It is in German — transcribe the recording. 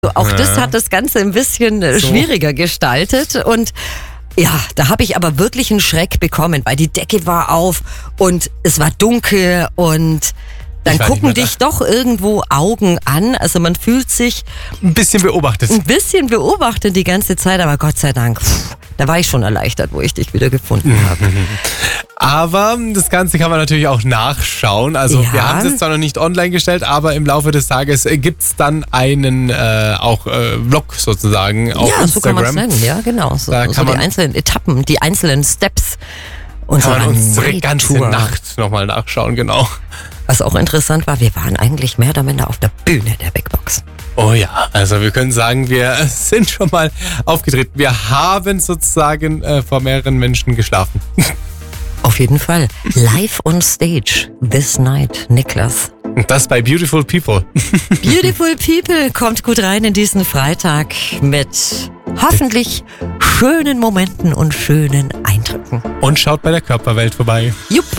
So, auch das hat das Ganze ein bisschen schwieriger gestaltet und ja, da habe ich aber wirklich einen Schreck bekommen, weil die Decke war auf und es war dunkel und dann gucken dich doch irgendwo Augen an. Also man fühlt sich ein bisschen beobachtet die ganze Zeit, aber Gott sei Dank, da war ich schon erleichtert, wo ich dich wieder gefunden habe. Aber das Ganze kann man natürlich auch nachschauen. Also wir haben es jetzt zwar noch nicht online gestellt, aber im Laufe des Tages gibt es dann einen Vlog sozusagen auf Instagram. Ja, so kann man es nennen, ja genau. So die einzelnen Etappen, die einzelnen Steps. Kann man unsere ganze Nacht nochmal nachschauen, genau. Was auch interessant war, wir waren eigentlich mehr oder minder auf der Bühne der Big Box. Oh ja, also wir können sagen, wir sind schon mal aufgetreten. Wir haben sozusagen vor mehreren Menschen geschlafen. Auf jeden Fall. Live on stage this night, Niklas. Und das bei Beautiful People. Beautiful People kommt gut rein in diesen Freitag mit hoffentlich schönen Momenten und schönen Eindrücken. Und schaut bei der Körperwelt vorbei. Jupp.